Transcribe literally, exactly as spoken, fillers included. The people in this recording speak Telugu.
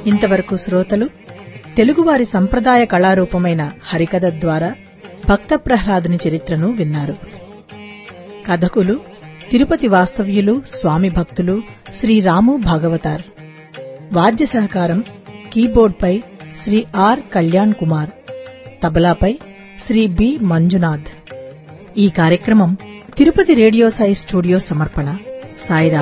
ఇంతవరకు శ్రోతలు తెలుగువారి సంప్రదాయ కళారూపమైన హరికథ ద్వారా భక్త ప్రహ్లాదుని చరిత్రను విన్నారు. కథకులు తిరుపతి వాస్తవ్యులు స్వామి భక్తులు శ్రీ రాము భాగవతార్. వాద్య సహకారం కీబోర్డ్పై శ్రీ ఆర్ కళ్యాణ్ కుమార్, తబలాపై శ్రీ బి మంజునాథ్. ఈ కార్యక్రమం తిరుపతి రేడియో సాయి స్టూడియో సమర్పణ. సాయిరాం.